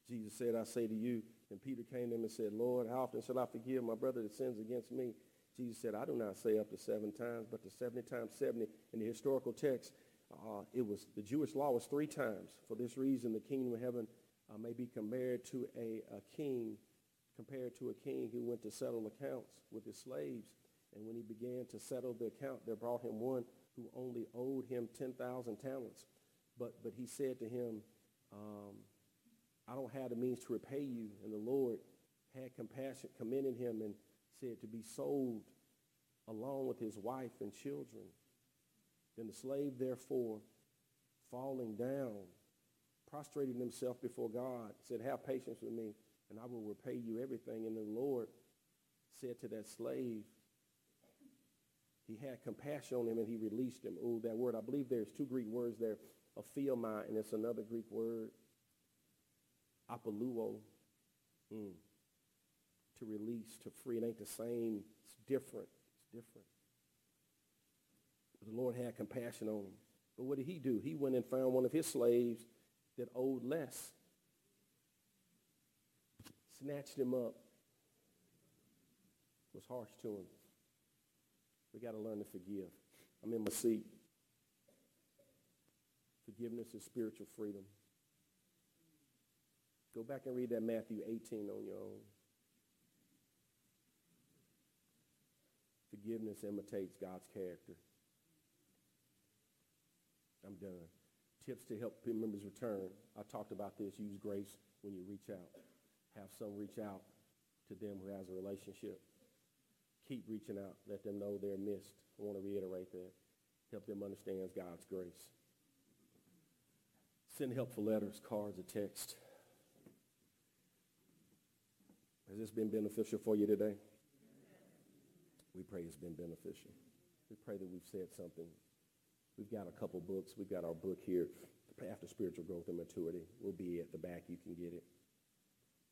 Jesus said, I say to you, and Peter came to him and said, Lord, how often shall I forgive my brother that sins against me? Jesus said, I do not say up to 7 times, but to 70 times 70. In the historical text, the Jewish law was 3 times. For this reason, the kingdom of heaven may be compared to a king who went to settle accounts with his slaves. And when he began to settle the account, there brought him one who only owed him 10,000 talents. But he said to him, I don't have the means to repay you. And the Lord had compassion, commended him, and said to be sold along with his wife and children. Then the slave, therefore, falling down, prostrating himself before God, said, have patience with me, and I will repay you everything. And the Lord said to that slave, he had compassion on him, and he released him. Oh, that word, I believe there's 2 Greek words there, aphiomai, and it's another Greek word, apoluo, to release, to free. It ain't the same. It's different. It's different. But the Lord had compassion on him. But what did he do? He went and found one of his slaves that owed less, snatched him up, was harsh to him. We got to learn to forgive. I'm in my seat. Forgiveness is spiritual freedom. Go back and read that Matthew 18 on your own. Forgiveness imitates God's character. I'm done. Tips to help members return. I talked about this. Use grace when you reach out. Have some reach out to them who has a relationship. Keep reaching out. Let them know they're missed. I want to reiterate that. Help them understand God's grace. Send helpful letters, cards, or text. Has this been beneficial for you today? We pray it's been beneficial. We pray that we've said something. We've got a couple books. We've got our book here, After Spiritual Growth and Maturity. We'll be at the back. You can get it.